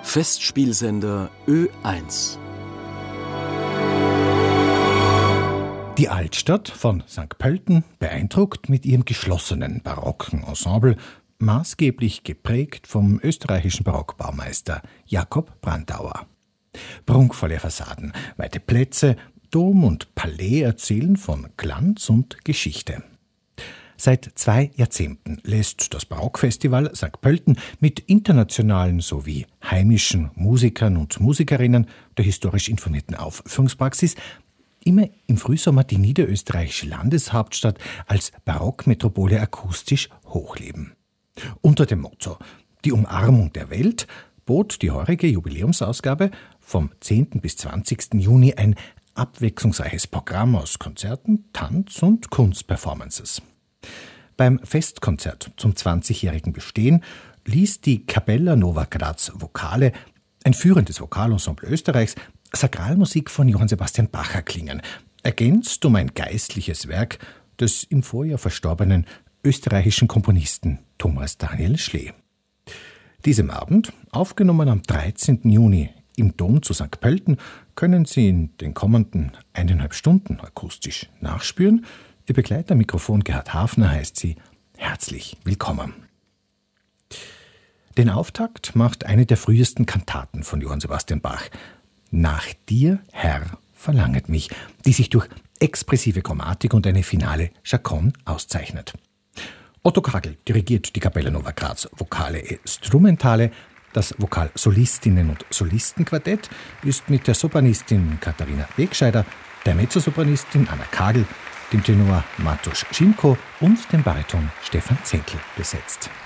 Festspielsender Ö1. Die Altstadt von St. Pölten beeindruckt mit ihrem geschlossenen barocken Ensemble, maßgeblich geprägt vom österreichischen Barockbaumeister Jakob Brandauer. Prunkvolle Fassaden, weite Plätze, Dom und Palais erzählen von Glanz und Geschichte. Seit 2 Jahrzehnten lässt das Barockfestival St. Pölten mit internationalen sowie heimischen Musikern und Musikerinnen der historisch informierten Aufführungspraxis immer im Frühsommer die niederösterreichische Landeshauptstadt als Barockmetropole akustisch hochleben. Unter dem Motto »Die Umarmung der Welt« bot die heurige Jubiläumsausgabe vom 10. bis 20. Juni ein abwechslungsreiches Programm aus Konzerten, Tanz- und Kunstperformances. Beim Festkonzert zum 20-jährigen Bestehen ließ die Capella Nova Graz Vokale, ein führendes Vokalensemble Österreichs, Sakralmusik von Johann Sebastian Bach erklingen, ergänzt um ein geistliches Werk des im Vorjahr verstorbenen österreichischen Komponisten Thomas Daniel Schlee. Diesem Abend, aufgenommen am 13. Juni im Dom zu St. Pölten, können Sie in den kommenden 1,5 Stunden akustisch nachspüren. Ihr Begleiter Mikrofon Gerhard Hafner heißt Sie herzlich willkommen. Den Auftakt macht eine der frühesten Kantaten von Johann Sebastian Bach, »Nach dir, Herr, verlanget mich«, die sich durch expressive Chromatik und eine finale Chaconne auszeichnet. Otto Kagel dirigiert die Capella Nova Graz Vokale e Strumentale. Das Vokal-Solistinnen- und Solistenquartett ist mit der Sopranistin Katharina Wegscheider, der Mezzosopranistin Anna Kagel, dem Tenor Matos Schimko und dem Bariton Stefan Zenkel besetzt.